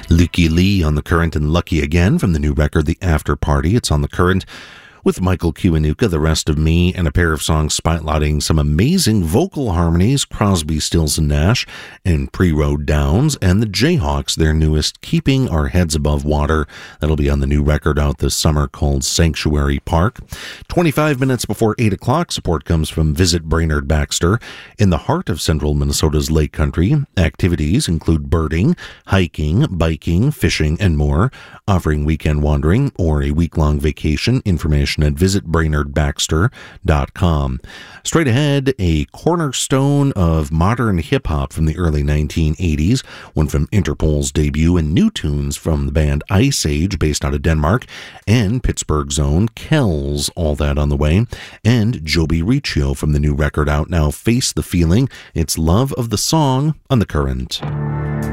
Lucky Lee on The Current and Lucky Again from the new record, The After Party. It's on The Current with Michael Kiwanuka, The Rest of Me, and a pair of songs spotlighting some amazing vocal harmonies, Crosby, Stills and Nash, and Pre-Road Downs, and the Jayhawks, their newest, Keeping Our Heads Above Water. That'll be on the new record out this summer called Sanctuary Park. 25 minutes before 8 o'clock, support comes from Visit Brainerd Baxter. In the heart of central Minnesota's Lake Country, activities include birding, hiking, biking, fishing, and more. Offering weekend wandering or a week-long vacation. Information at visitbrainerdbaxter.com. Straight ahead, a cornerstone of modern hip-hop from the early 1980s, one from Interpol's debut, and new tunes from the band Ice Age, based out of Denmark, and Pittsburgh's own Kells, all that on the way, and Joby Riccio from the new record out now, Face the Feeling. It's Love of the Song on The Current.